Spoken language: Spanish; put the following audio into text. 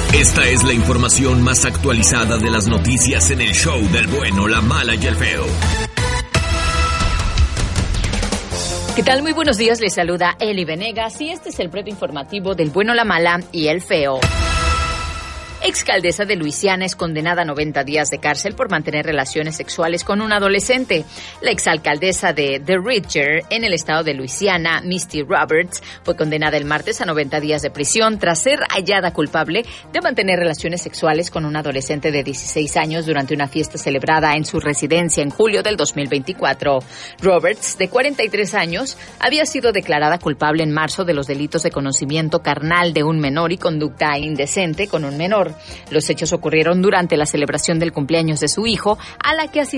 Esta es la información más actualizada de las noticias en el show del bueno, la mala y el feo. ¿Qué tal? Muy buenos días, les saluda Eli Venegas y este es el breve informativo del bueno, la mala y el feo. Exalcaldesa de Luisiana es condenada a 90 días de cárcel por mantener relaciones sexuales con un adolescente. La exalcaldesa de The Ridger, en el estado de Luisiana, Misty Roberts, fue condenada el martes a 90 días de prisión tras ser hallada culpable de mantener relaciones sexuales con un adolescente de 16 años durante una fiesta celebrada en su residencia en julio del 2024. Roberts, de 43 años, había sido declarada culpable en marzo de los delitos de conocimiento carnal de un menor y conducta indecente con un menor. Los hechos ocurrieron durante la celebración del cumpleaños de su hijo, a la que asistió